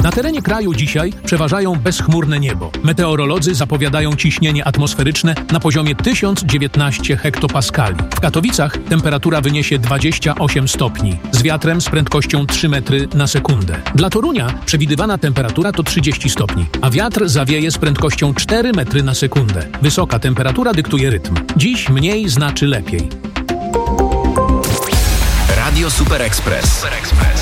Na terenie kraju dzisiaj przeważają bezchmurne niebo. Meteorolodzy zapowiadają ciśnienie atmosferyczne na poziomie 1019 hektopaskali. W Katowicach temperatura wyniesie 28 stopni, z wiatrem z prędkością 3 metry na sekundę. Dla Torunia przewidywana temperatura to 30 stopni, a wiatr zawieje z prędkością 4 metry na sekundę. Wysoka temperatura dyktuje rytm. Dziś mniej znaczy lepiej. Radio Super Express.